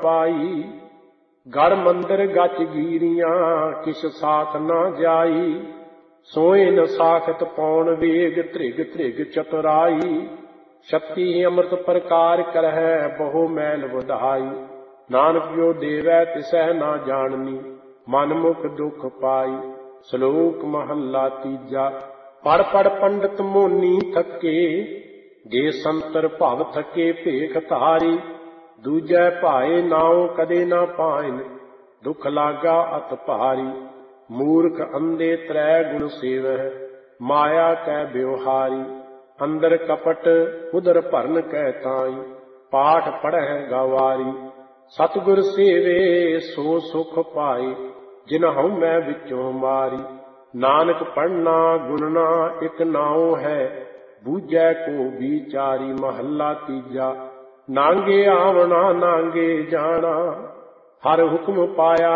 पाई। गढ़ मंदिर गच गीरियां किस साथ ना जाई। सोए न साखत पौन वेग त्रिग त्रिग चतुराई। शक्ति अमृत प्रकार करह बहु मैल वधाई। नानक जो देवै तिसह ना जाननी मन मुख दुख पाई। श्लोक महला तीजा। पढ़ पढ़ पंडित मोनी थके जे संतर भव थके भेख धारी। दूजै भाए नाउ कदे ना पाइन दुख लागा अत भारी। मूर्ख अंधे त्रै गुण सेवह माया कै ब्यवहारी। अंदर कपट उदर भरन कै ताई पाठ पढ़ह गवारी। सतगुर सेवे सो सुख पाए जिनहु मैं विचों मारी। नानक पढ़ना गुनना इक नाउ है बूझै को विचारी। महला तीजा। नांगे आवना नांगे जाना हर हुक्म पाया